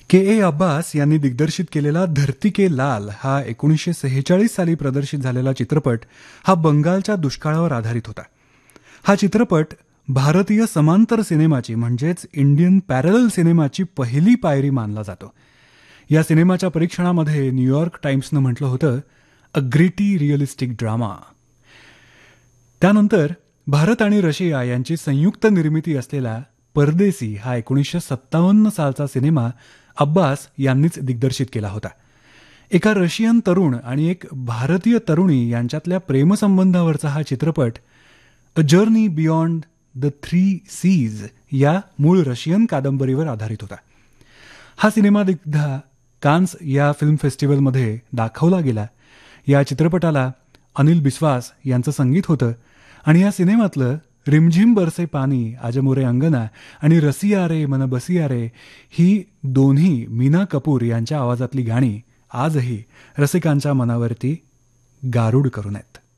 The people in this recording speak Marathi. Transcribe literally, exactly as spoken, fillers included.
के ए अब्बास यांनी दिग्दर्शित केलेला धरती के लाल हा एकोणीसशे सेहेचाळीस साली प्रदर्शित झालेला चित्रपट हा बंगालच्या दुष्काळावर आधारित होता. हा चित्रपट भारतीय समांतर सिनेमाची म्हणजेच इंडियन पॅरलल सिनेमाची पहिली पायरी मानला जातो. या सिनेमाच्या परीक्षणामध्ये न्यूयॉर्क टाइम्सनं म्हटलं होतं, अ ग्रिटी रिअलिस्टिक ड्रामा. त्यानंतर भारत आणि रशिया यांची संयुक्त निर्मिती असलेला परदेसी हा एकोणीसशे सत्तावन्न सालचा सिनेमा अब्बास यांनीच दिग्दर्शित केला होता. एका रशियन तरुण आणि एक भारतीय तरुणी यांच्यातल्या प्रेमसंबंधावरचा हा चित्रपट a journey beyond the three seize या मूळ रशियन कादंबरीवर आधारित होता. हा सिनेमा दिग्धा कान्स या फिल्म फेस्टिवलमध्ये दाखवला गेला. या चित्रपटाला अनिल बिस्वास यांचं संगीत होतं आणि या सिनेमातलं रिमझिम बरसे पानी आजमोरे अंगना आणि रसिया रे मन बसिया रे ही दोन्ही मीना कपूर यांच्या आवाजातली गाणी आजही रसिकांच्या मनावरती गारूड करून आहेत.